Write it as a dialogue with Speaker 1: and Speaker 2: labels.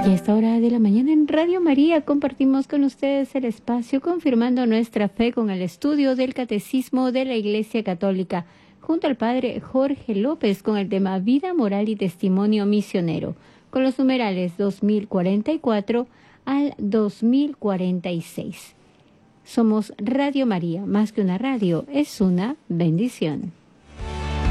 Speaker 1: Y a esta hora de la mañana en Radio María compartimos con ustedes el espacio confirmando nuestra fe con el estudio del Catecismo de la Iglesia Católica, junto al Padre Jorge López con el tema Vida Moral y Testimonio Misionero, con los numerales 2044 al 2046. Somos Radio María, más que una radio, es una bendición.